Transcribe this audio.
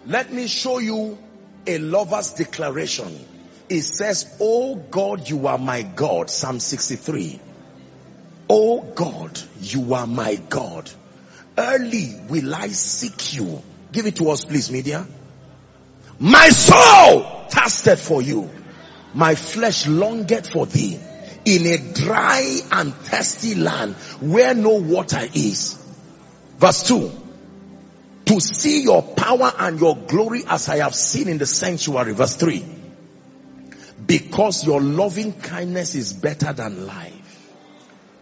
Let me show you a lover's declaration. It says, oh God, you are my God. Psalm 63. Oh God, you are my God. Early will I seek you. Give it to us, please, media. My soul thirsted for you. My flesh longeth for thee in a dry and thirsty land where no water is. Verse 2. To see your power and your glory as I have seen in the sanctuary. Verse 3. Because your loving kindness is better than life.